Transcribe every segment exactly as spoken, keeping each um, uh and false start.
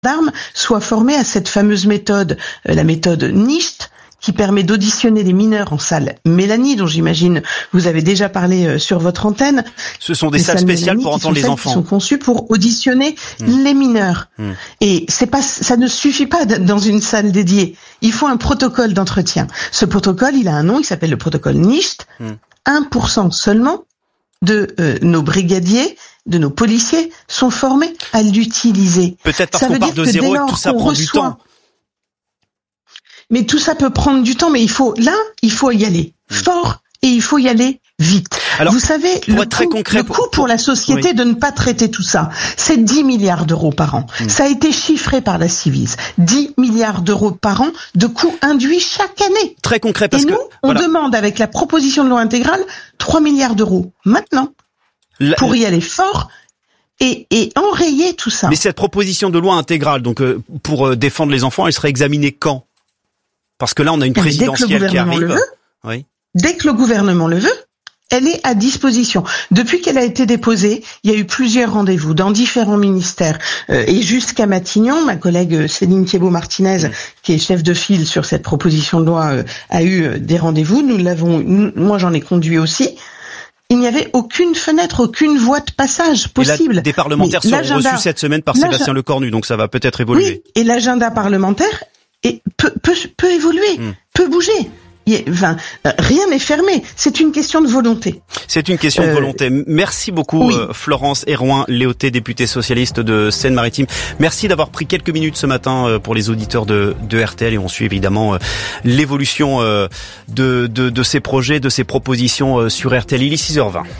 gendarmes soient formés à cette fameuse méthode, euh, la méthode N I S T, qui permet d'auditionner les mineurs en salle Mélanie, dont j'imagine vous avez déjà parlé euh, sur votre antenne. Ce sont des salles, salles spéciales Mélanie pour entendre les enfants. Qui sont conçues pour auditionner mmh. les mineurs. Mmh. Et c'est pas, ça ne suffit pas dans une salle dédiée. Il faut un protocole d'entretien. Ce protocole, il a un nom, il s'appelle le protocole N I S T. Mmh. un pour cent seulement de euh, nos brigadiers, de nos policiers sont formés à l'utiliser. Peut-être parce qu'on part de zéro et que tout ça prend du temps. Mais tout ça peut prendre du temps, mais il faut, là, il faut y aller mmh. fort et il faut y aller vite. Alors, vous savez, le, coût, concret, le coût pour, pour la société oui. de ne pas traiter tout ça, c'est dix milliards d'euros par an. Mmh. Ça a été chiffré par la Civis. dix milliards d'euros par an de coûts induits chaque année. Très concret, parce et nous, que, on voilà. demande avec la proposition de loi intégrale trois milliards d'euros. Maintenant. La, pour y aller fort. Et, et enrayer tout ça. Mais cette proposition de loi intégrale, donc, euh, pour euh, défendre les enfants, elle serait examinée quand ? Parce que là, on a une présidentielle qui arrive. Le veut, oui. Dès que le gouvernement le veut, elle est à disposition. Depuis qu'elle a été déposée, il y a eu plusieurs rendez-vous dans différents ministères. Euh, et jusqu'à Matignon, ma collègue Céline Thiébaut-Martinez, mmh. qui est chef de file sur cette proposition de loi, euh, a eu euh, des rendez-vous. Nous l'avons, nous, moi j'en ai conduit aussi. Il n'y avait aucune fenêtre, aucune voie de passage possible. Et là, des parlementaires seront reçus cette semaine par Sébastien Lecornu, donc ça va peut-être évoluer. Oui, et l'agenda parlementaire Et peut, peut, peut évoluer, mmh. peut bouger. Il y a, enfin, rien n'est fermé. C'est une question de volonté. C'est une question euh, de volonté. Merci beaucoup, oui. euh, Florence Herouin-Léautey, députée socialiste de Seine-Maritime. Merci d'avoir pris quelques minutes ce matin euh, pour les auditeurs de, de R T L, et on suit évidemment euh, l'évolution euh, de, de, de ces projets, de ces propositions euh, sur R T L. Il est six heures vingt.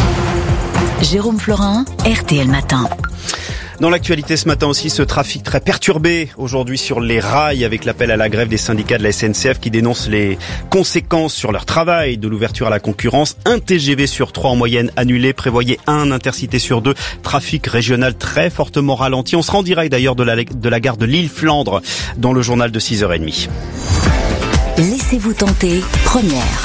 Jérôme Florin, R T L Matin. Dans l'actualité ce matin aussi, ce trafic très perturbé aujourd'hui sur les rails, avec l'appel à la grève des syndicats de la S N C F qui dénoncent les conséquences sur leur travail de l'ouverture à la concurrence. Un T G V sur trois en moyenne annulé, prévoyez un intercité sur deux. Trafic régional très fortement ralenti. On sera en direct d'ailleurs de la, de la gare de Lille-Flandre dans le journal de six heures trente. Laissez-vous tenter, première.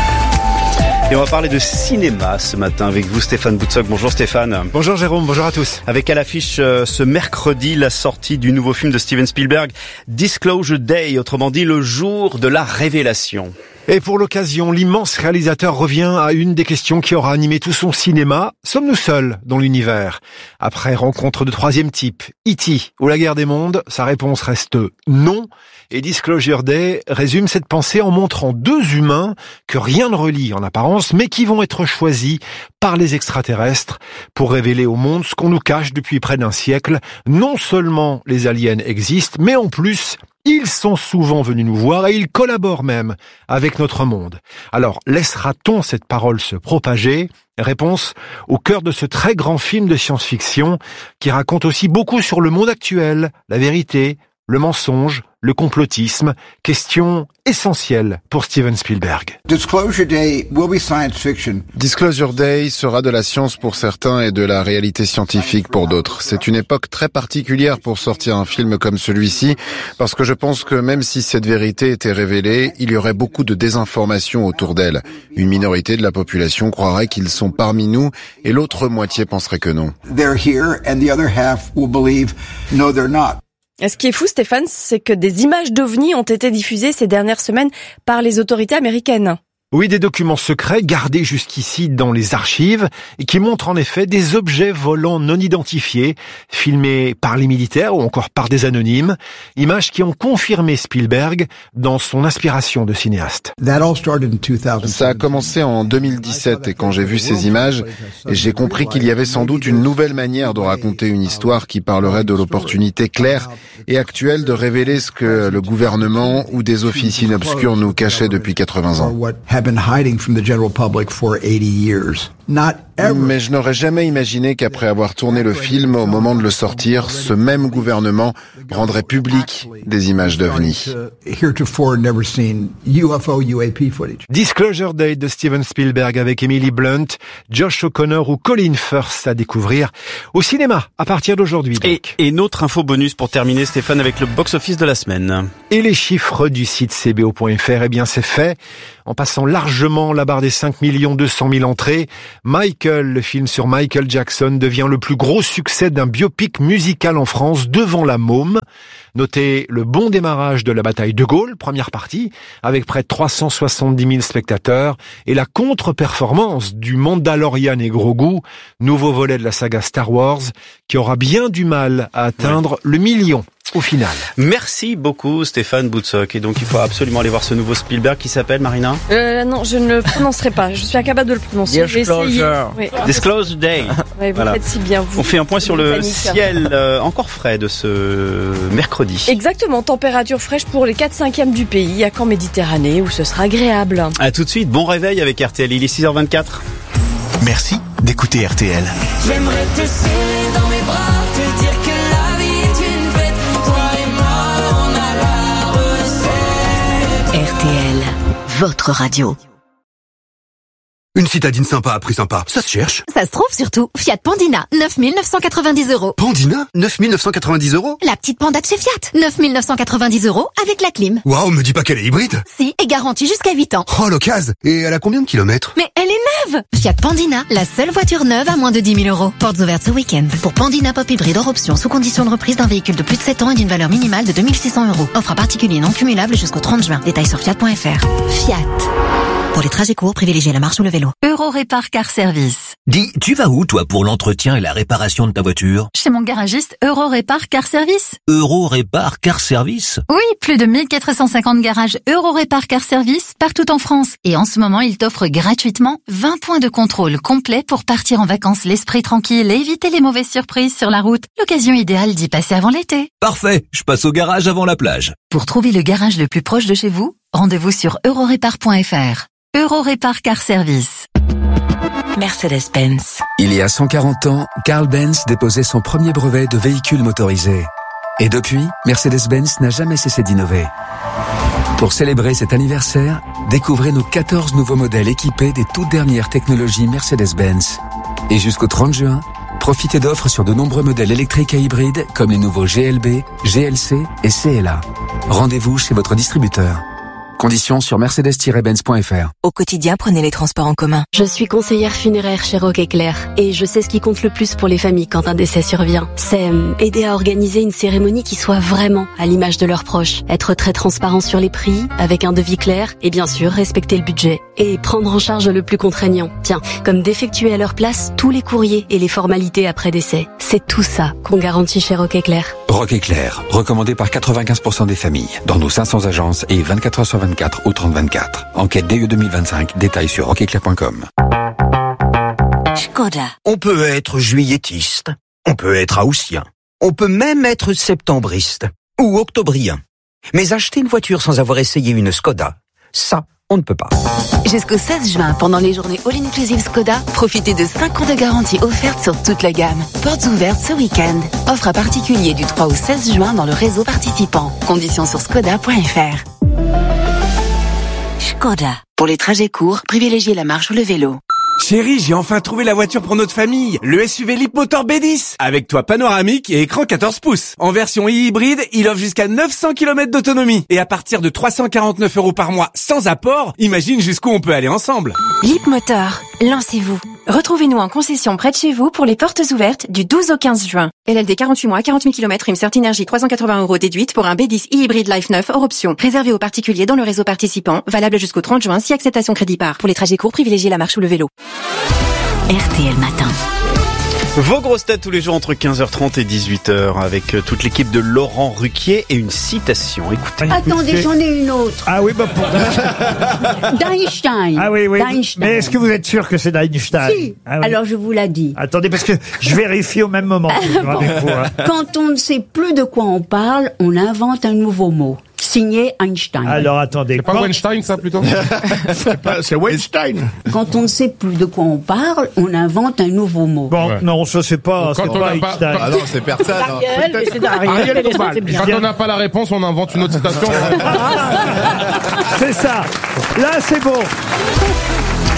Et on va parler de cinéma ce matin avec vous, Stéphane Boutsock. Bonjour Stéphane. Bonjour Jérôme, bonjour à tous. Avec à l'affiche euh, ce mercredi la sortie du nouveau film de Steven Spielberg, Disclosure Day, autrement dit le jour de la révélation. Et pour l'occasion, l'immense réalisateur revient à une des questions qui aura animé tout son cinéma. Sommes-nous seuls dans l'univers ? Après Rencontre de troisième type, E T ou La guerre des mondes, sa réponse reste non. Et Disclosure Day résume cette pensée en montrant deux humains que rien ne relie en apparence, mais qui vont être choisis par les extraterrestres pour révéler au monde ce qu'on nous cache depuis près d'un siècle. Non seulement les aliens existent, mais en plus, ils sont souvent venus nous voir et ils collaborent même avec notre monde. Alors, laissera-t-on cette parole se propager ? Réponse au cœur de ce très grand film de science-fiction qui raconte aussi beaucoup sur le monde actuel, la vérité, le mensonge, le complotisme, question essentielle pour Steven Spielberg. Disclosure Day will be science fiction. Disclosure Day sera de la science pour certains et de la réalité scientifique pour d'autres. C'est une époque très particulière pour sortir un film comme celui-ci, parce que je pense que même si cette vérité était révélée, il y aurait beaucoup de désinformation autour d'elle. Une minorité de la population croirait qu'ils sont parmi nous et l'autre moitié penserait que non. They're here and the other half will believe no they're not. Et ce qui est fou, Stéphane, c'est que des images d'ovnis ont été diffusées ces dernières semaines par les autorités américaines. Oui, des documents secrets gardés jusqu'ici dans les archives et qui montrent en effet des objets volants non identifiés, filmés par les militaires ou encore par des anonymes, images qui ont confirmé Spielberg dans son inspiration de cinéaste. Ça a commencé en deux mille dix-sept et quand j'ai vu ces images, j'ai compris qu'il y avait sans doute une nouvelle manière de raconter une histoire qui parlerait de l'opportunité claire et actuelle de révéler ce que le gouvernement ou des officines obscures nous cachaient depuis quatre-vingts ans. Been hiding from the general public for eighty years. Not ever. Mais je n'aurais jamais imaginé qu'après avoir tourné le film, au moment de le sortir, ce même gouvernement rendrait public des images d'ovnis. Disclosure Day de Steven Spielberg avec Emily Blunt, Josh O'Connor ou Colin Firth à découvrir au cinéma à partir d'aujourd'hui. Et, et notre info bonus pour terminer, Stéphane, avec le box-office de la semaine. Et les chiffres du site c b o point f r, eh bien c'est fait. En passant largement la barre des cinq millions deux cent mille entrées, Michael, le film sur Michael Jackson, devient le plus gros succès d'un biopic musical en France devant La Môme. Notez le bon démarrage de la bataille de Gaulle, première partie, avec près de trois cent soixante-dix mille spectateurs, et la contre-performance du Mandalorian et Grogu, nouveau volet de la saga Star Wars, qui aura bien du mal à atteindre ouais. le million au final. Merci beaucoup Stéphane Boutsock. Et donc il faut absolument aller voir ce nouveau Spielberg qui s'appelle, Marina euh, Non, je ne le prononcerai pas. Je suis incapable de le prononcer. Disclosure. Oui. Disclosure Day. Ouais, vous voilà. faites si bien. Vous. On fait un point sur le ciel euh, encore frais de ce mercredi. Exactement, température fraîche pour les quatre cinquièmes du pays, à Caen Méditerranée, où ce sera agréable. À tout de suite, bon réveil avec R T L, il est six heures vingt-quatre. Merci d'écouter R T L. J'aimerais te serrer dans mes bras, te dire que la vie est une fête. Toi et moi, on a la recette. R T L, votre radio. Une citadine sympa à prix sympa, ça se cherche. Ça se trouve surtout. Fiat Pandina, neuf mille neuf cent quatre-vingt-dix euros. Pandina, neuf mille neuf cent quatre-vingt-dix euros. La petite Panda de chez Fiat, neuf mille neuf cent quatre-vingt-dix euros avec la clim. Waouh, me dis pas qu'elle est hybride. Si, et garantie jusqu'à huit ans. Oh, l'occasion. Et elle a combien de kilomètres? Mais elle est neuve. Fiat Pandina, la seule voiture neuve à moins de dix mille euros. Portes ouvertes ce week-end. Pour Pandina Pop Hybride hors option, sous condition de reprise d'un véhicule de plus de sept ans et d'une valeur minimale de deux mille six cents euros. Offre à particulier non cumulable jusqu'au trente juin. Détails sur fiat point f r. Fiat. Pour les trajets courts, privilégiez la marche ou le vélo. Eurorépar Car Service. Dis, tu vas où, toi, pour l'entretien et la réparation de ta voiture? Chez mon garagiste Eurorépar Car Service. Eurorépar Car Service? Oui, plus de mille quatre cent cinquante garages Eurorépar Car Service partout en France. Et en ce moment, il t'offre gratuitement vingt points de contrôle complets pour partir en vacances l'esprit tranquille et éviter les mauvaises surprises sur la route. L'occasion idéale d'y passer avant l'été. Parfait, je passe au garage avant la plage. Pour trouver le garage le plus proche de chez vous, rendez-vous sur eurorépar point f r. Eurorépar Car Service. Mercedes-Benz. Il y a cent quarante ans, Carl Benz déposait son premier brevet de véhicule motorisé. Et depuis, Mercedes-Benz n'a jamais cessé d'innover. Pour célébrer cet anniversaire, découvrez nos quatorze nouveaux modèles équipés des toutes dernières technologies Mercedes-Benz. Et jusqu'au trente juin, profitez d'offres sur de nombreux modèles électriques et hybrides comme les nouveaux G L B, G L C et C L A. Rendez-vous chez votre distributeur. Conditions sur mercedes tiret benz point f r. Au quotidien, prenez les transports en commun. Je suis conseillère funéraire chez Rock Éclair et je sais ce qui compte le plus pour les familles quand un décès survient. C'est euh, aider à organiser une cérémonie qui soit vraiment à l'image de leurs proches. Être très transparent sur les prix, avec un devis clair et bien sûr respecter le budget. Et prendre en charge le plus contraignant. Tiens, comme d'effectuer à leur place tous les courriers et les formalités après décès. C'est tout ça qu'on garantit chez Rock Éclair. Rock Éclair, recommandé par quatre-vingt-quinze pour cent des familles, dans nos cinq cents agences et vingt-quatre heures sur vingt-quatre au trente vingt-quatre. Enquête D E deux mille vingt-cinq, détails sur rock éclair point com. Skoda. On peut être juilletiste, on peut être haussien, on peut même être septembriste ou octobrien. Mais acheter une voiture sans avoir essayé une Skoda, ça, on ne peut pas. Jusqu'au seize juin, pendant les journées All-Inclusive Skoda, profitez de cinq ans de garantie offerte sur toute la gamme. Portes ouvertes ce week-end. Offre à particulier du trois au seize juin dans le réseau participant. Conditions sur skoda point f r. Skoda. Pour les trajets courts, privilégiez la marche ou le vélo. Chérie, j'ai enfin trouvé la voiture pour notre famille. Le S U V Leapmotor B dix. Avec toit panoramique et écran quatorze pouces. En version hybride, il offre jusqu'à neuf cents kilomètres d'autonomie. Et à partir de trois cent quarante-neuf euros par mois sans apport, imagine jusqu'où on peut aller ensemble. Leapmotor, lancez-vous. Retrouvez-nous en concession près de chez vous pour les portes ouvertes du douze au quinze juin. L L D quarante-huit mois, quarante mille kilomètres, une Certinergie trois cent quatre-vingts euros déduite pour un B dix e-hybride Life neuf hors option. Réservé aux particuliers dans le réseau participant, valable jusqu'au trente juin si acceptation crédit par. Pour les trajets courts, privilégiez la marche ou le vélo. R T L Matin. Vos grosses têtes tous les jours entre quinze heures trente et dix-huit heures avec toute l'équipe de Laurent Ruquier et une citation. Écoutez. Attendez, j'en ai une autre. Ah oui, bah pour... d'Einstein. Ah oui, oui. D'Einstein. Mais est-ce que vous êtes sûr que c'est d'Einstein? Si. Ah oui. Alors je vous l'ai dit. Attendez, parce que je vérifie au même moment. Bon. Vous, hein. Quand on ne sait plus de quoi on parle, on invente un nouveau mot. Signé Einstein. Alors attendez. C'est pas Weinstein ça plutôt? C'est Weinstein. Quand on ne sait plus de quoi on parle, on invente un nouveau mot. Bon, ouais. Non, ça c'est pas, c'est pas Einstein. Ah non, c'est personne. Ariel, c'est Ariel. Ariel Dombal. Quand on n'a pas la réponse, on invente une autre citation. C'est ça. Là, c'est bon.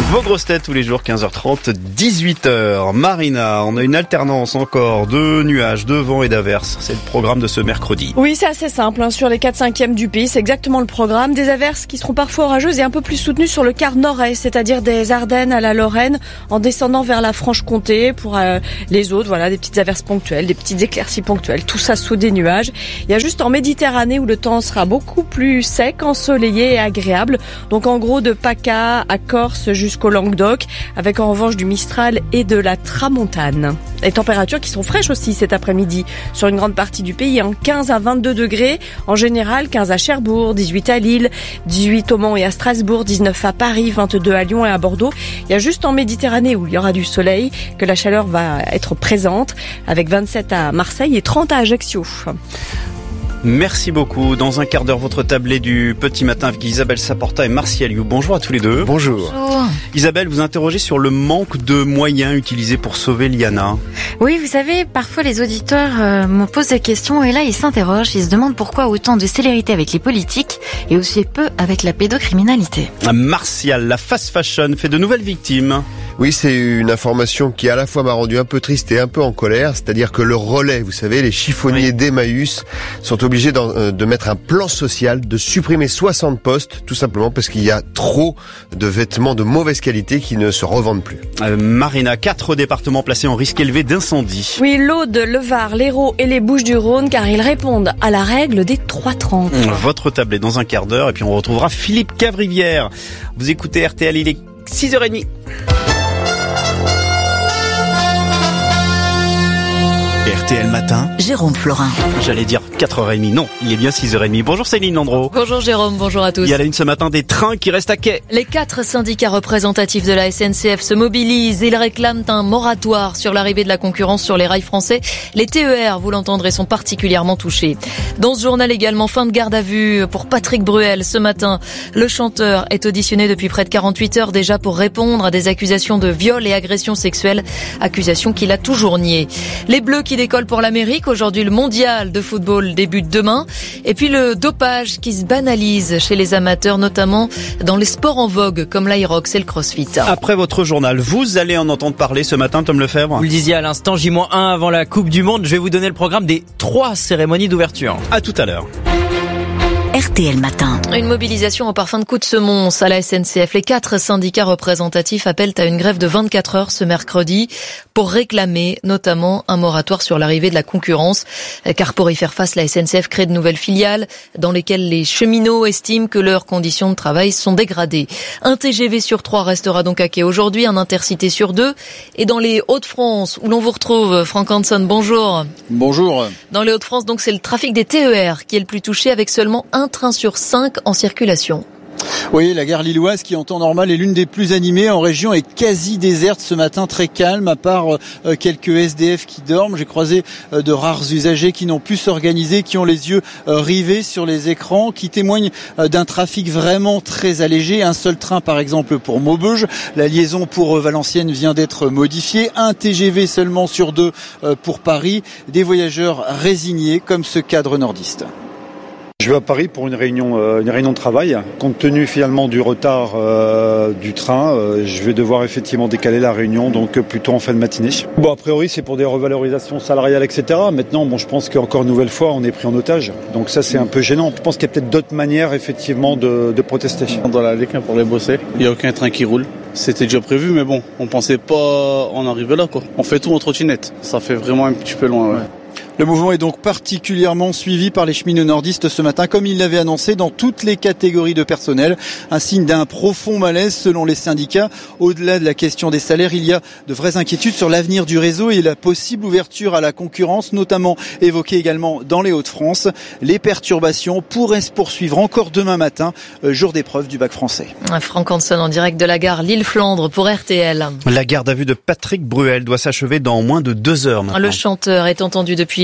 Vos grosses têtes tous les jours, quinze heures trente, dix-huit heures. Marina, on a une alternance encore de nuages, de vent et d'averses. C'est le programme de ce mercredi. Oui, c'est assez simple. Hein. Sur les quatre cinquièmes du pays, c'est exactement le programme. Des averses qui seront parfois orageuses et un peu plus soutenues sur le quart nord-est, c'est-à-dire des Ardennes à la Lorraine, en descendant vers la Franche-Comté. Pour euh, les autres, voilà, des petites averses ponctuelles, des petites éclaircies ponctuelles. Tout ça sous des nuages. Il y a juste en Méditerranée où le temps sera beaucoup plus sec, ensoleillé et agréable. Donc en gros, de PACA à Corse jusqu'au Languedoc, avec en revanche du Mistral et de la Tramontane. Les températures qui sont fraîches aussi cet après-midi sur une grande partie du pays, hein. quinze à vingt-deux degrés en général, quinze à Cherbourg, dix-huit à Lille, dix-huit au Mans et à Strasbourg, dix-neuf à Paris, vingt-deux à Lyon et à Bordeaux. Il y a juste en Méditerranée où il y aura du soleil que la chaleur va être présente, avec vingt-sept à Marseille et trente à Ajaccio. Merci beaucoup. Dans un quart d'heure, votre tablé du petit matin avec Isabelle Saporta et Martial You. Bonjour à tous les deux. Bonjour. Bonjour. Isabelle, vous interrogez sur le manque de moyens utilisés pour sauver Liana. Oui, vous savez, parfois les auditeurs euh, me posent des questions et là ils s'interrogent, ils se demandent pourquoi autant de célérité avec les politiques et aussi peu avec la pédocriminalité. Martial, la fast fashion fait de nouvelles victimes. Oui, c'est une information qui à la fois m'a rendu un peu triste et un peu en colère, c'est-à-dire que le relais, vous savez, les chiffonniers oui. d'Emmaüs sont obligés de mettre un plan social, de supprimer soixante postes, tout simplement parce qu'il y a trop de vêtements de mauvaise qualité qui ne se revendent plus. Euh, Marina, quatre départements placés en risque élevé d'incendie. Oui, l'Aude, le Var, l'Hérault et les Bouches-du-Rhône, car ils répondent à la règle des trois trente. Votre tablé dans un quart d'heure et puis on retrouvera Philippe Cavrivière. Vous écoutez R T L, il est six heures trente. R T L Matin, Jérôme Florin. J'allais dire quatre heures trente, non, il est bien six heures trente. Bonjour Céline Landreau. Bonjour Jérôme, bonjour à tous. Il y a la une ce matin des trains qui restent à quai. Les quatre syndicats représentatifs de la S N C F se mobilisent. Ils réclament un moratoire sur l'arrivée de la concurrence sur les rails français. Les T E R, vous l'entendrez, sont particulièrement touchés. Dans ce journal également, fin de garde à vue pour Patrick Bruel. Ce matin, le chanteur est auditionné depuis près de quarante-huit heures déjà pour répondre à des accusations de viol et agression sexuelle. Accusations qu'il a toujours niées. Les Bleus qui décollent pour l'Amérique. Aujourd'hui, le mondial de football débute demain. Et puis le dopage qui se banalise chez les amateurs, notamment dans les sports en vogue comme l'Aerox et le CrossFit. Après votre journal, vous allez en entendre parler ce matin, Tom Lefebvre. Vous le disiez à l'instant, J moins un avant la Coupe du Monde. Je vais vous donner le programme des trois cérémonies d'ouverture. À tout à l'heure. R T L Matin. Une mobilisation au parfum de coup de semonce à la S N C F. Les quatre syndicats représentatifs appellent à une grève de vingt-quatre heures ce mercredi pour réclamer notamment un moratoire sur l'arrivée de la concurrence. Car pour y faire face, la S N C F crée de nouvelles filiales dans lesquelles les cheminots estiment que leurs conditions de travail sont dégradées. Un T G V sur trois restera donc à quai aujourd'hui, un intercité sur deux. Et dans les Hauts-de-France, où l'on vous retrouve, Franck Hanson, bonjour. Bonjour. Dans les Hauts-de-France, donc c'est le trafic des T E R qui est le plus touché avec seulement un train sur cinq en circulation. Oui, la gare lilloise qui en temps normal est l'une des plus animées en région est quasi déserte ce matin, très calme, à part euh, quelques S D F qui dorment. J'ai croisé euh, de rares usagers qui n'ont pu s'organiser, qui ont les yeux euh, rivés sur les écrans, qui témoignent euh, d'un trafic vraiment très allégé. Un seul train par exemple pour Maubeuge. La liaison pour euh, Valenciennes vient d'être modifiée. Un T G V seulement sur deux euh, pour Paris. Des voyageurs résignés comme ce cadre nordiste. Je vais à Paris pour une réunion, euh, une réunion de travail. Compte tenu finalement du retard euh, du train, euh, je vais devoir effectivement décaler la réunion, donc plutôt en fin de matinée. Bon, a priori, c'est pour des revalorisations salariales, et cetera. Maintenant, bon, je pense qu'encore une nouvelle fois, on est pris en otage. Donc ça, c'est un peu gênant. Je pense qu'il y a peut-être d'autres manières, effectivement, de, de protester. Dans la Léquin pour les bosser, il n'y a aucun train qui roule. C'était déjà prévu, mais bon, on pensait pas en arriver là, quoi. On fait tout en trottinette. Ça fait vraiment un petit peu loin, ouais. Le mouvement est donc particulièrement suivi par les cheminots nordistes ce matin, comme ils l'avaient annoncé dans toutes les catégories de personnel. Un signe d'un profond malaise selon les syndicats. Au-delà de la question des salaires, il y a de vraies inquiétudes sur l'avenir du réseau et la possible ouverture à la concurrence, notamment évoquée également dans les Hauts-de-France. Les perturbations pourraient se poursuivre encore demain matin, jour d'épreuve du bac français. Franck Hanson en direct de la gare Lille-Flandre pour R T L. La garde à vue de Patrick Bruel doit s'achever dans moins de deux heures maintenant. Le chanteur est entendu depuis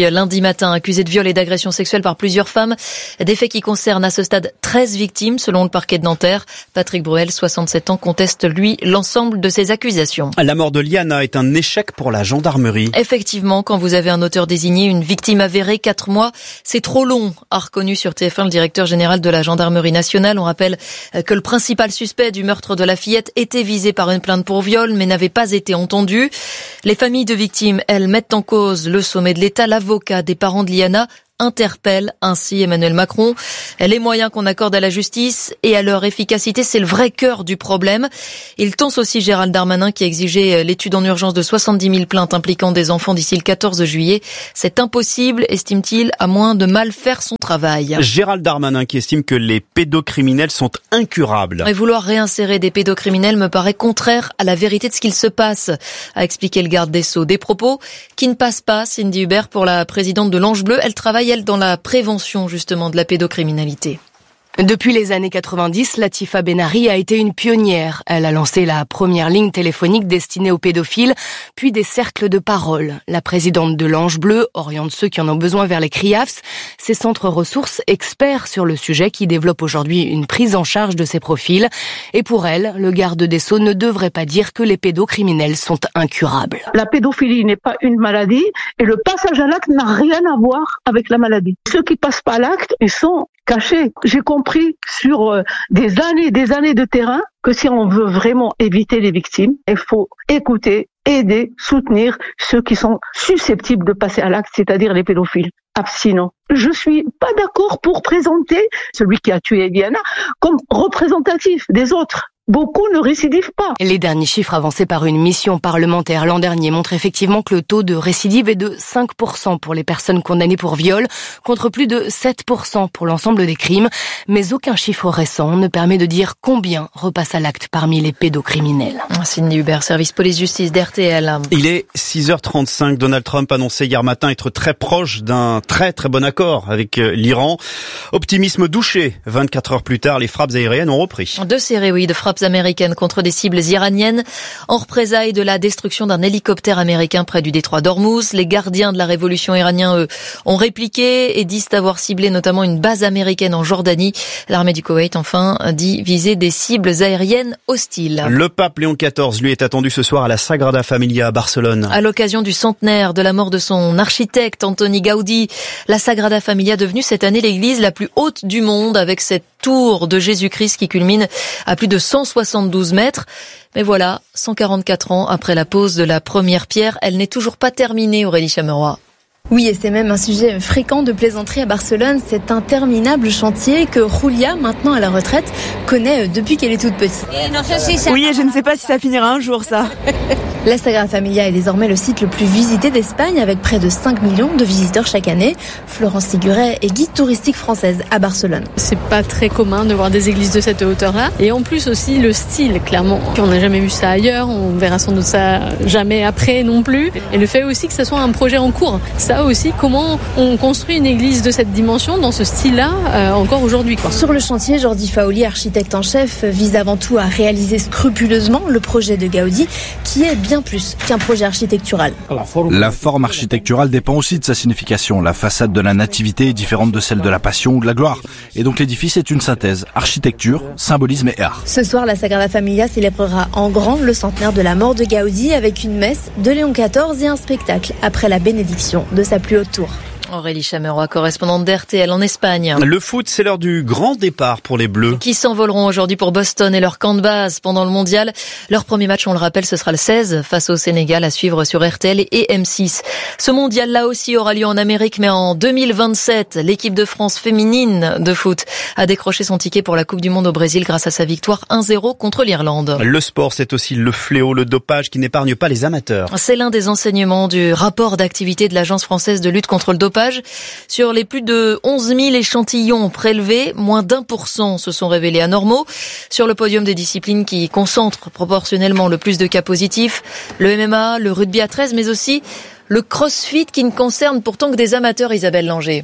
depuis lundi matin, accusé de viol et d'agression sexuelle par plusieurs femmes. Des faits qui concernent à ce stade treize victimes, selon le parquet de Nanterre. Patrick Bruel, soixante-sept ans, conteste, lui, l'ensemble de ces accusations. La mort de Liana est un échec pour la gendarmerie. Effectivement, quand vous avez un auteur désigné, une victime avérée, quatre mois, c'est trop long, a reconnu sur T F un le directeur général de la gendarmerie nationale. On rappelle que le principal suspect du meurtre de la fillette était visé par une plainte pour viol, mais n'avait pas été entendu. Les familles de victimes, elles, mettent en cause le sommet de l'État. L'avocat des parents de Liana interpelle ainsi Emmanuel Macron. Les moyens qu'on accorde à la justice et à leur efficacité, c'est le vrai cœur du problème. Il tonce aussi Gérald Darmanin qui a exigé l'étude en urgence de soixante-dix mille plaintes impliquant des enfants d'ici le quatorze juillet. C'est impossible, estime-t-il, à moins de mal faire son travail. Gérald Darmanin qui estime que les pédocriminels sont incurables. Et vouloir réinsérer des pédocriminels me paraît contraire à la vérité de ce qu'il se passe, a expliqué le garde des Sceaux. Des propos qui ne passent pas, Cindy Hubert, pour la présidente de l'Ange Bleu. Elle travaille dans la prévention justement de la pédocriminalité. Depuis les années quatre-vingt-dix, Latifa Benari a été une pionnière. Elle a lancé la première ligne téléphonique destinée aux pédophiles, puis des cercles de parole. La présidente de l'Ange Bleu oriente ceux qui en ont besoin vers les CRIAFS, ces centres ressources experts sur le sujet qui développent aujourd'hui une prise en charge de ces profils. Et pour elle, le garde des Sceaux ne devrait pas dire que les pédocriminels sont incurables. La pédophilie n'est pas une maladie et le passage à l'acte n'a rien à voir avec la maladie. Ceux qui passent pas à l'acte, ils sont cachés. J'ai compris sur des années et des années de terrain que si on veut vraiment éviter les victimes, il faut écouter, aider, soutenir ceux qui sont susceptibles de passer à l'acte, c'est-à-dire les pédophiles abstinents. Je suis pas d'accord pour présenter celui qui a tué Diana comme représentatif des autres. Beaucoup ne récidivent pas. Les derniers chiffres avancés par une mission parlementaire l'an dernier montrent effectivement que le taux de récidive est de cinq pour cent pour les personnes condamnées pour viol, contre plus de sept pour cent pour l'ensemble des crimes. Mais aucun chiffre récent ne permet de dire combien repassent à l'acte parmi les pédocriminels. Cindy Hubert, service police-justice d'R T L. Il est six heures trente-cinq. Donald Trump annonçait hier matin être très proche d'un très très bon accord avec l'Iran. Optimisme douché. vingt-quatre heures plus tard, les frappes aériennes ont repris. Deux séries, oui, de frappes américaines contre des cibles iraniennes en représailles de la destruction d'un hélicoptère américain près du détroit d'Ormuz. Les gardiens de la révolution iranienne, eux, ont répliqué et disent avoir ciblé notamment une base américaine en Jordanie. L'armée du Koweït, enfin, dit viser des cibles aériennes hostiles. Le pape Léon quatorze, lui, est attendu ce soir à la Sagrada Familia à Barcelone. À l'occasion du centenaire de la mort de son architecte Antoni Gaudi, la Sagrada Familia devenue cette année l'église la plus haute du monde avec cette tour de Jésus-Christ qui culmine à plus de cent soixante-douze mètres. Mais voilà, cent quarante-quatre ans après la pose de la première pierre, elle n'est toujours pas terminée, Aurélie Chameroy. Oui, et c'est même un sujet fréquent de plaisanterie à Barcelone, cet interminable chantier que Julia, maintenant à la retraite, connaît depuis qu'elle est toute petite. Oui, et je ne sais pas si ça finira un jour, ça. La Sagrada Familia est désormais le site le plus visité d'Espagne avec près de cinq millions de visiteurs chaque année. Florence Siguret est guide touristique française à Barcelone. C'est pas très commun de voir des églises de cette hauteur-là. Et en plus aussi le style, clairement. On n'a jamais vu ça ailleurs, on verra sans doute ça jamais après non plus. Et le fait aussi que ce soit un projet en cours. Ça aussi, comment on construit une église de cette dimension, dans ce style-là, euh, encore aujourd'hui, quoi. Sur le chantier, Jordi Faoli, architecte en chef, vise avant tout à réaliser scrupuleusement le projet de Gaudi, qui est bien plus qu'un projet architectural. La forme architecturale dépend aussi de sa signification. La façade de la Nativité est différente de celle de la Passion ou de la Gloire. Et donc l'édifice est une synthèse, architecture, symbolisme et art. Ce soir, la Sagrada Familia célébrera en grand le centenaire de la mort de Gaudi avec une messe de Léon quatorze et un spectacle après la bénédiction de sa plus haute tour. Aurélie Chameroy, correspondante d'R T L en Espagne. Le foot, c'est l'heure du grand départ pour les Bleus. Qui s'envoleront aujourd'hui pour Boston et leur camp de base pendant le mondial. Leur premier match, on le rappelle, ce sera le seize face au Sénégal à suivre sur R T L et M six. Ce mondial-là aussi aura lieu en Amérique, mais en deux mille vingt-sept, l'équipe de France féminine de foot a décroché son ticket pour la Coupe du Monde au Brésil grâce à sa victoire un zéro contre l'Irlande. Le sport, c'est aussi le fléau, le dopage qui n'épargne pas les amateurs. C'est l'un des enseignements du rapport d'activité de l'Agence française de lutte contre le dopage. Sur les plus de onze mille échantillons prélevés, moins d'un pour cent se sont révélés anormaux. Sur le podium des disciplines qui concentrent proportionnellement le plus de cas positifs, le M M A, le rugby à treize, mais aussi le crossfit qui ne concerne pourtant que des amateurs, Isabelle Langer.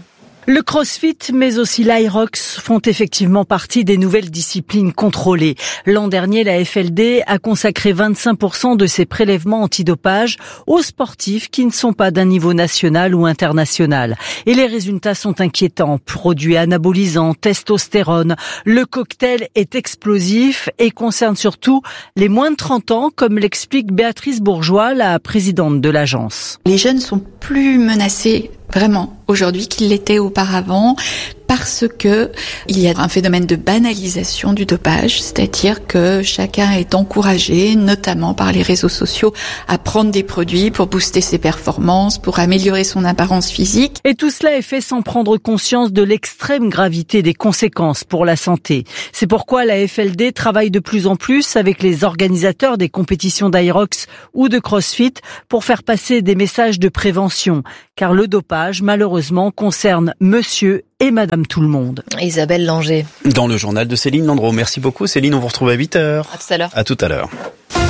Le crossfit, mais aussi l'Aerox font effectivement partie des nouvelles disciplines contrôlées. L'an dernier, la F L D a consacré vingt-cinq pour cent de ses prélèvements antidopage aux sportifs qui ne sont pas d'un niveau national ou international. Et les résultats sont inquiétants. Produits anabolisants, testostérone. Le cocktail est explosif et concerne surtout les moins de trente ans, comme l'explique Béatrice Bourgeois, la présidente de l'agence. Les jeunes sont plus menacés vraiment aujourd'hui qu'ils l'étaient auparavant parce que il y a un phénomène de banalisation du dopage, c'est-à-dire que chacun est encouragé, notamment par les réseaux sociaux, à prendre des produits pour booster ses performances, pour améliorer son apparence physique. Et tout cela est fait sans prendre conscience de l'extrême gravité des conséquences pour la santé. C'est pourquoi la F L D travaille de plus en plus avec les organisateurs des compétitions d'Aerox ou de CrossFit pour faire passer des messages de prévention, car le dopage, malheureusement, concerne monsieur et madame tout le monde. Isabelle Langer. Dans le journal de Céline Landreau. Merci beaucoup Céline, on vous retrouve à huit heures. À tout à l'heure. À tout à l'heure.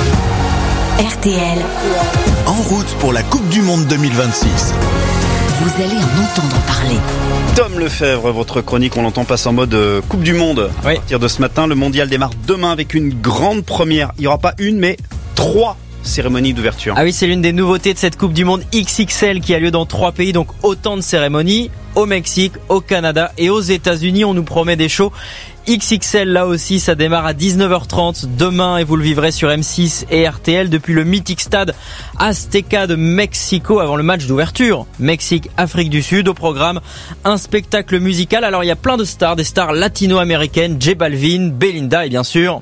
R T L. En route pour la Coupe du Monde deux mille vingt-six. Vous allez en entendre parler. Tom Lefebvre, votre chronique, on l'entend, passe en mode euh, Coupe du Monde. Oui. À partir de ce matin, le mondial démarre demain avec une grande première. Il n'y aura pas une, mais trois cérémonie d'ouverture. Ah oui, c'est l'une des nouveautés de cette Coupe du Monde X X L qui a lieu dans trois pays, donc autant de cérémonies, au Mexique, au Canada et aux États-Unis. On nous promet des shows X X L là aussi, ça démarre à dix-neuf heures trente demain et vous le vivrez sur M six et R T L depuis le mythique stade Azteca de Mexico avant le match d'ouverture. Mexique-Afrique du Sud, au programme un spectacle musical. Alors il y a plein de stars, des stars latino-américaines, J Balvin, Belinda et bien sûr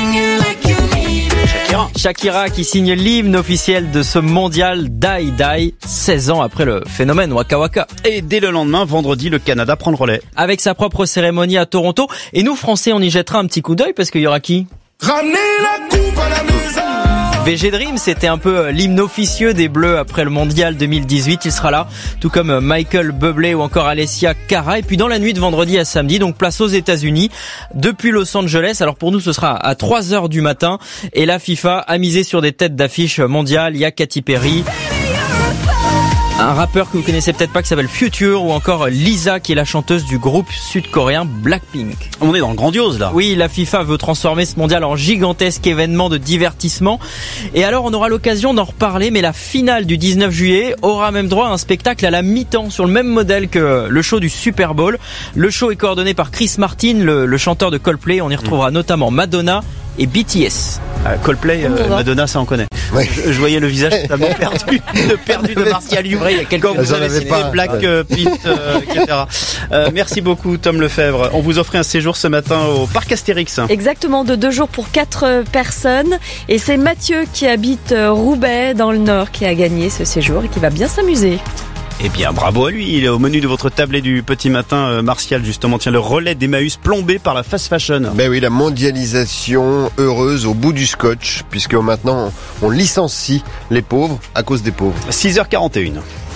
Shakira. Shakira qui signe l'hymne officiel de ce mondial Die Die, seize ans après le phénomène Waka Waka. Et dès le lendemain, vendredi, le Canada prend le relais. Avec sa propre cérémonie à Toronto. Et nous, Français, on y jettera un petit coup d'œil parce qu'il y aura qui ? Ramenez la coupe à la maison. V G Dream, c'était un peu l'hymne officieux des Bleus après le mondial deux mille dix-huit. Il sera là, tout comme Michael Bublé ou encore Alessia Cara. Et puis dans la nuit de vendredi à samedi, donc place aux États-Unis, depuis Los Angeles. Alors pour nous, ce sera à trois heures du matin. Et la FIFA a misé sur des têtes d'affiche mondiales. Il y a Katy Perry, un rappeur que vous connaissez peut-être pas qui s'appelle Future, ou encore Lisa qui est la chanteuse du groupe sud-coréen Blackpink. On est dans le grandiose là. Oui, la FIFA veut transformer ce mondial en gigantesque événement de divertissement. Et alors on aura l'occasion d'en reparler, mais la finale du dix-neuf juillet aura même droit à un spectacle à la mi-temps sur le même modèle que le show du Super Bowl. Le show est coordonné par Chris Martin, le, le chanteur de Coldplay. On y retrouvera mmh. notamment Madonna et B T S. Ah, Coldplay, euh, Madonna, ça on connaît. Ouais. Je, je voyais le visage totalement perdu, de perdu de Martial Liu. Il y a quelques Comme vous avez cité, Black euh, Pit, euh, et cetera. Euh, merci beaucoup, Tom Lefebvre. On vous offrait un séjour ce matin au parc Astérix. Exactement, de deux jours pour quatre personnes. Et c'est Mathieu qui habite Roubaix, dans le Nord, qui a gagné ce séjour et qui va bien s'amuser. Eh bien, bravo à lui. Il est au menu de votre tablée du petit matin. Euh, Martial, justement, tient le relais d'Emmaüs plombé par la fast fashion. Ben oui, la mondialisation heureuse au bout du scotch, puisque maintenant, on licencie les pauvres à cause des pauvres. six heures quarante et une.